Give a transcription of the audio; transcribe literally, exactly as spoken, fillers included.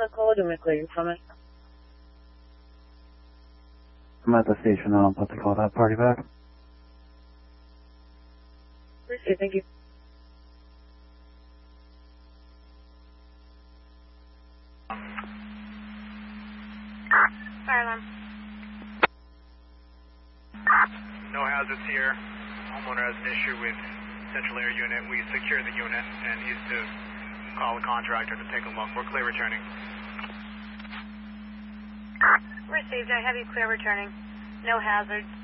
the call. Do you want me to clear you from it? I'm at the station now. I'll put the call that party back. Appreciate it. Thank you. Fire alarm. No hazards here. Homeowner has an issue with central air unit. We secure the unit and he's to call the contractor to take a look. We're clear returning. Received. I have you clear returning. No hazards.